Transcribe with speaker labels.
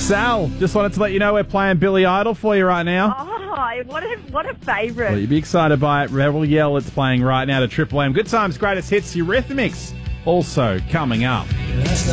Speaker 1: Sal, just wanted to let you know we're playing Billy Idol for you right now.
Speaker 2: Oh, what a favourite.
Speaker 1: Well, you'd be excited by it. Rebel Yell, it's playing right now to Triple M. Good Times, Greatest Hits, Eurythmics, also coming up.